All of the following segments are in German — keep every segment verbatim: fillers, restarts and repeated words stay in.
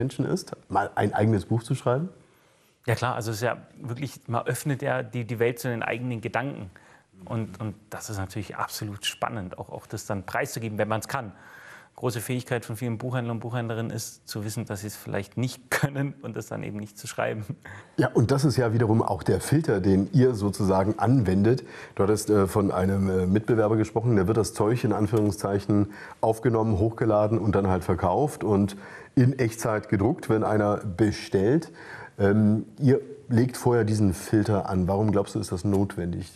Menschen ist, mal ein eigenes Buch zu schreiben? Ja klar, also es ist ja wirklich, man öffnet ja die, die Welt zu den eigenen Gedanken. Und, und das ist natürlich absolut spannend, auch, auch das dann preiszugeben, wenn man es kann. Große Fähigkeit von vielen Buchhändlern und Buchhändlerinnen ist, zu wissen, dass sie es vielleicht nicht können und das dann eben nicht zu schreiben. Ja, und das ist ja wiederum auch der Filter, den ihr sozusagen anwendet. Du hattest äh, von einem äh, Mitbewerber gesprochen, der wird das Zeug in Anführungszeichen aufgenommen, hochgeladen und dann halt verkauft und in Echtzeit gedruckt, wenn einer bestellt. Ähm, ihr legt vorher diesen Filter an. Warum glaubst du, ist das notwendig?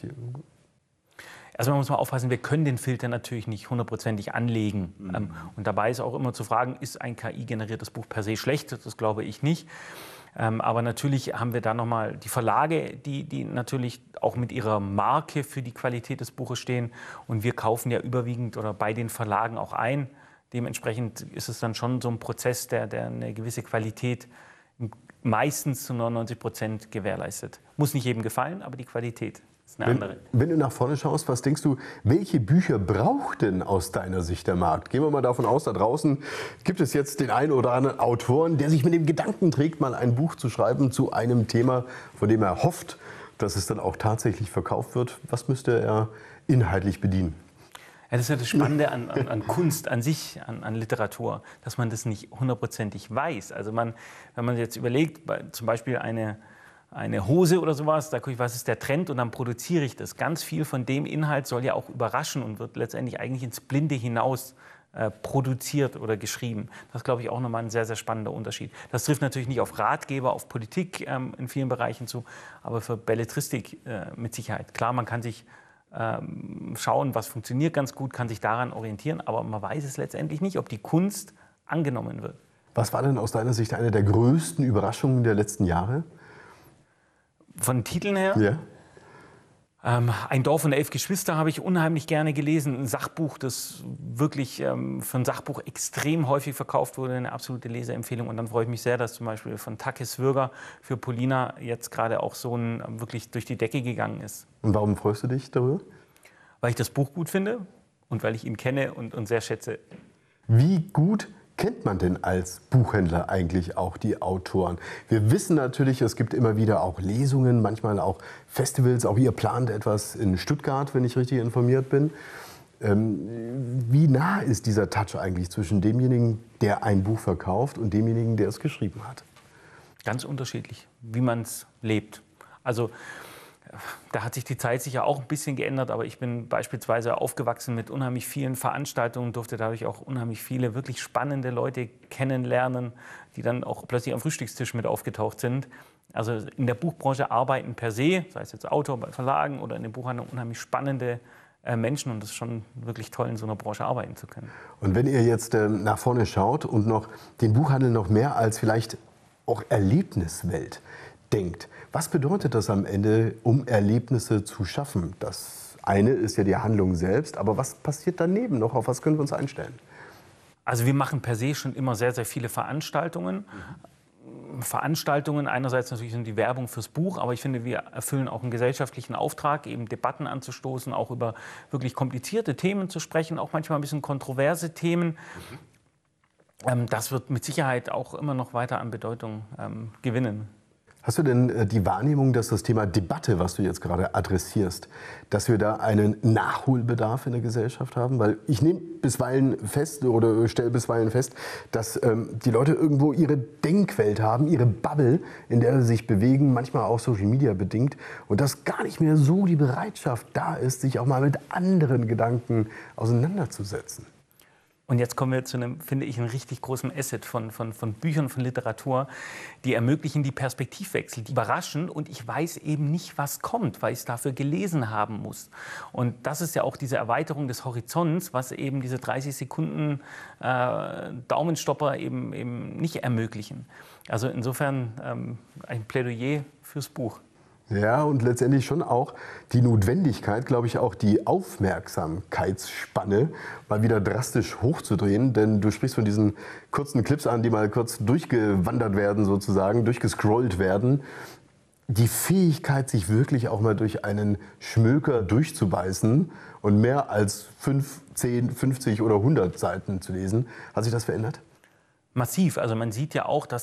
Also man muss mal aufpassen, wir können den Filter natürlich nicht hundertprozentig anlegen. Mhm. Und dabei ist auch immer zu fragen, ist ein K I-generiertes Buch per se schlecht? Das glaube ich nicht. Aber natürlich haben wir da nochmal die Verlage, die, die natürlich auch mit ihrer Marke für die Qualität des Buches stehen. Und wir kaufen ja überwiegend oder bei den Verlagen auch ein. Dementsprechend ist es dann schon so ein Prozess, der, der eine gewisse Qualität meistens zu neunundneunzig Prozent gewährleistet. Muss nicht jedem gefallen, aber die Qualität ist eine andere. Wenn, wenn du nach vorne schaust, was denkst du, welche Bücher braucht denn aus deiner Sicht der Markt? Gehen wir mal davon aus, da draußen gibt es jetzt den einen oder anderen Autoren, der sich mit dem Gedanken trägt, mal ein Buch zu schreiben zu einem Thema, von dem er hofft, dass es dann auch tatsächlich verkauft wird. Was müsste er inhaltlich bedienen? Ja, das ist ja das Spannende an, an, an Kunst an sich, an, an Literatur, dass man das nicht hundertprozentig weiß. Also man, wenn man jetzt überlegt, bei, zum Beispiel eine, eine Hose oder sowas, da gucke ich, was ist der Trend und dann produziere ich das. Ganz viel von dem Inhalt soll ja auch überraschen und wird letztendlich eigentlich ins Blinde hinaus äh, produziert oder geschrieben. Das ist, glaube ich, auch nochmal ein sehr, sehr spannender Unterschied. Das trifft natürlich nicht auf Ratgeber, auf Politik ähm, in vielen Bereichen zu, aber für Belletristik äh, mit Sicherheit. Klar, man kann sich schauen, was funktioniert ganz gut, kann sich daran orientieren, aber man weiß es letztendlich nicht, ob die Kunst angenommen wird. Was war denn aus deiner Sicht eine der größten Überraschungen der letzten Jahre? Von Titeln her? Ja. Ähm, Ein Dorf und elf Geschwister habe ich unheimlich gerne gelesen. Ein Sachbuch, das wirklich ähm, für ein Sachbuch extrem häufig verkauft wurde. Eine absolute Leserempfehlung. Und dann freue ich mich sehr, dass zum Beispiel von Takis Würger für Polina jetzt gerade auch so ein wirklich durch die Decke gegangen ist. Und warum freust du dich darüber? Weil ich das Buch gut finde und weil ich ihn kenne und, und sehr schätze. Wie gut kennt man denn als Buchhändler eigentlich auch die Autoren? Wir wissen natürlich, es gibt immer wieder auch Lesungen, manchmal auch Festivals. Auch ihr plant etwas in Stuttgart, wenn ich richtig informiert bin. Ähm, wie nah ist dieser Touch eigentlich zwischen demjenigen, der ein Buch verkauft und demjenigen, der es geschrieben hat? Ganz unterschiedlich, wie man es lebt. Also da hat sich die Zeit sicher auch ein bisschen geändert, aber ich bin beispielsweise aufgewachsen mit unheimlich vielen Veranstaltungen, durfte dadurch auch unheimlich viele wirklich spannende Leute kennenlernen, die dann auch plötzlich am Frühstückstisch mit aufgetaucht sind. Also in der Buchbranche arbeiten per se, sei es jetzt Autor bei Verlagen oder in den Buchhandlungen, unheimlich spannende äh, Menschen und das ist schon wirklich toll, in so einer Branche arbeiten zu können. Und wenn ihr jetzt äh, nach vorne schaut und noch den Buchhandel noch mehr als vielleicht auch Erlebniswelt denkt, was bedeutet das am Ende, um Erlebnisse zu schaffen? Das eine ist ja die Handlung selbst, aber was passiert daneben noch? Auf was können wir uns einstellen? Also wir machen per se schon immer sehr, sehr viele Veranstaltungen. Mhm. Veranstaltungen, einerseits natürlich sind die Werbung fürs Buch, aber ich finde, wir erfüllen auch einen gesellschaftlichen Auftrag, eben Debatten anzustoßen, auch über wirklich komplizierte Themen zu sprechen, auch manchmal ein bisschen kontroverse Themen. Mhm. Das wird mit Sicherheit auch immer noch weiter an Bedeutung ähm, gewinnen. Hast du denn die Wahrnehmung, dass das Thema Debatte, was du jetzt gerade adressierst, dass wir da einen Nachholbedarf in der Gesellschaft haben? Weil ich nehme bisweilen fest oder stelle bisweilen fest, dass ähm, die Leute irgendwo ihre Denkwelt haben, ihre Bubble, in der sie sich bewegen, manchmal auch Social Media bedingt. Und dass gar nicht mehr so die Bereitschaft da ist, sich auch mal mit anderen Gedanken auseinanderzusetzen. Und jetzt kommen wir zu einem, finde ich, einem richtig großen Asset von, von, von Büchern, von Literatur, die ermöglichen die Perspektivwechsel, die überraschen und ich weiß eben nicht, was kommt, weil ich es dafür gelesen haben muss. Und das ist ja auch diese Erweiterung des Horizonts, was eben diese dreißig Sekunden äh, Daumenstopper eben, eben nicht ermöglichen. Also insofern ähm, ein Plädoyer fürs Buch. Ja, und letztendlich schon auch die Notwendigkeit, glaube ich, auch die Aufmerksamkeitsspanne mal wieder drastisch hochzudrehen. Denn du sprichst von diesen kurzen Clips an, die mal kurz durchgewandert werden sozusagen, durchgescrollt werden. Die Fähigkeit, sich wirklich auch mal durch einen Schmöker durchzubeißen und mehr als fünf, zehn, fünfzig oder hundert Seiten zu lesen, hat sich das verändert? Massiv. Also man sieht ja auch, dass